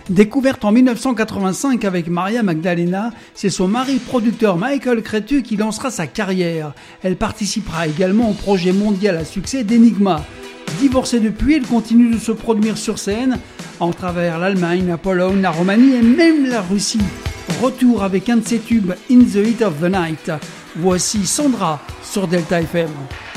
Découverte en 1985 avec Maria Magdalena, c'est son mari producteur Michael Cretu qui lancera sa carrière. Elle participera également au projet mondial à succès d'Enigma. Divorcée depuis, elle continue de se produire sur scène en travers l'Allemagne, la Pologne, la Roumanie et même la Russie. Retour avec un de ses tubes, In the Heat of the Night. Voici Sandra sur Delta FM.